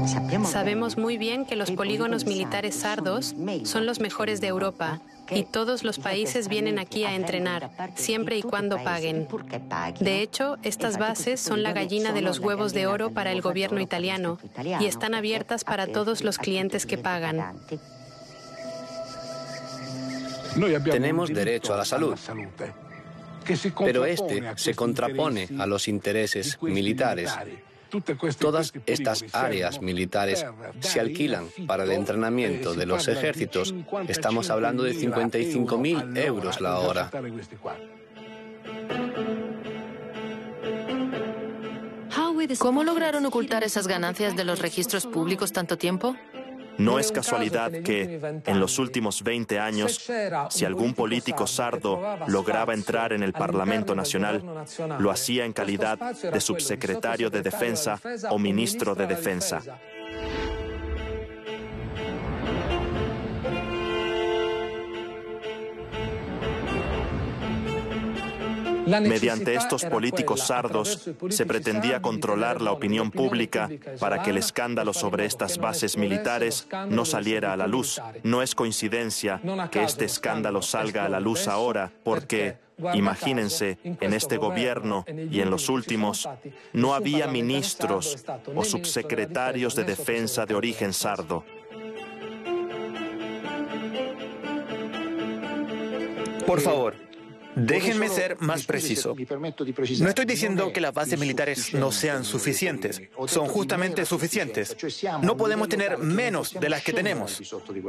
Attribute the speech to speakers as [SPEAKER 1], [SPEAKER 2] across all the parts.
[SPEAKER 1] Sabemos muy bien que los polígonos militares sardos son los mejores de Europa y todos los países vienen aquí a entrenar, siempre y cuando paguen. De hecho, estas bases son la gallina de los huevos de oro para el gobierno italiano y están abiertas para todos los clientes que pagan.
[SPEAKER 2] Tenemos derecho a la salud, pero este se contrapone a los intereses militares. Todas estas áreas militares se alquilan para el entrenamiento de los ejércitos. Estamos hablando de 55.000 euros la hora.
[SPEAKER 3] ¿Cómo lograron ocultar esas ganancias de los registros públicos tanto tiempo?
[SPEAKER 4] No es casualidad que, en los últimos 20 años, si algún político sardo lograba entrar en el Parlamento Nacional, lo hacía en calidad de subsecretario de Defensa o ministro de Defensa. Mediante estos políticos sardos se pretendía controlar la opinión pública para que el escándalo sobre estas bases militares no saliera a la luz. No es coincidencia que este escándalo salga a la luz ahora porque, imagínense, en este gobierno y en los últimos, no había ministros o subsecretarios de defensa de origen sardo.
[SPEAKER 5] Por favor, déjenme ser más preciso. No estoy diciendo que las bases militares no sean suficientes. Son justamente suficientes. No podemos tener menos de las que tenemos.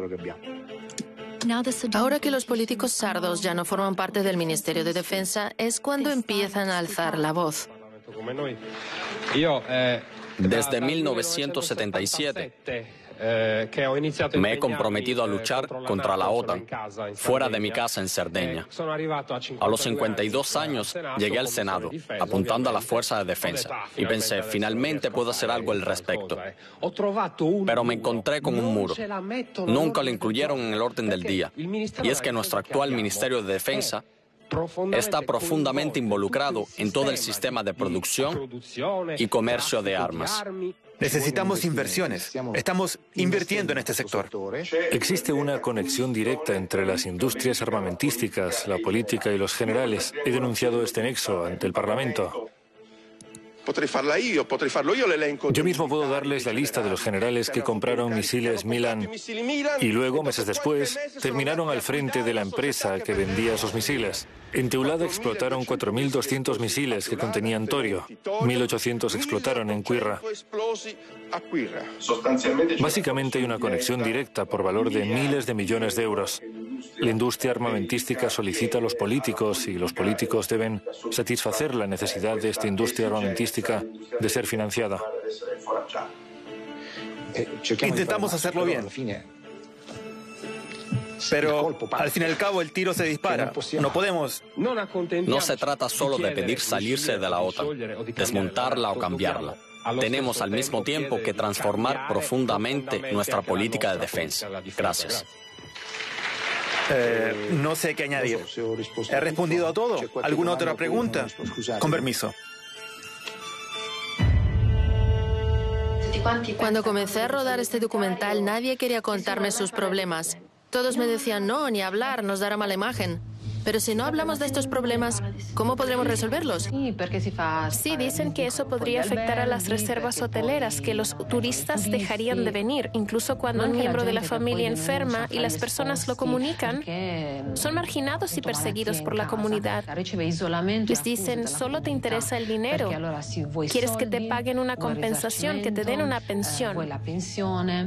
[SPEAKER 3] Ahora que los políticos sardos ya no forman parte del Ministerio de Defensa, es cuando empiezan a alzar la voz.
[SPEAKER 2] Desde 1977 me he comprometido a luchar contra la OTAN, fuera de mi casa en Cerdeña. A los 52 años llegué al Senado, apuntando a la Fuerza de Defensa, y pensé, finalmente puedo hacer algo al respecto. Pero me encontré con un muro. Nunca lo incluyeron en el orden del día, y es que nuestro actual Ministerio de Defensa está profundamente involucrado en todo el sistema de producción y comercio de armas.
[SPEAKER 5] Necesitamos inversiones. Estamos invirtiendo en este sector.
[SPEAKER 6] Existe una conexión directa entre las industrias armamentísticas, la política y los generales. He denunciado este nexo ante el Parlamento. Yo mismo puedo darles la lista de los generales que compraron misiles Milan y luego, meses después, terminaron al frente de la empresa que vendía esos misiles. En Teulada explotaron 4.200 misiles que contenían torio. 1.800 explotaron en Quirra. Básicamente hay una conexión directa por valor de miles de millones de euros. La industria armamentística solicita a los políticos y los políticos deben satisfacer la necesidad de esta industria armamentística de ser financiada.
[SPEAKER 5] Intentamos hacerlo bien. Pero, al fin y al cabo, el tiro se dispara. No podemos...
[SPEAKER 2] No se trata solo de pedir salirse de la OTAN, desmontarla o cambiarla. Tenemos al mismo tiempo que transformar profundamente nuestra política de defensa. Gracias.
[SPEAKER 5] No sé qué añadir. ¿He respondido a todo? ¿Alguna otra pregunta? Con permiso.
[SPEAKER 3] Cuando comencé a rodar este documental, nadie quería contarme sus problemas. Todos me decían, no, ni hablar, nos dará mala imagen. Pero si no hablamos de estos problemas, ¿cómo podremos resolverlos?
[SPEAKER 1] Sí, dicen que eso podría afectar a las reservas hoteleras, que los turistas dejarían de venir, incluso cuando un miembro de la familia enferma y las personas lo comunican, son marginados y perseguidos por la comunidad. Les dicen, solo te interesa el dinero. Quieres que te paguen una compensación, que te den una pensión.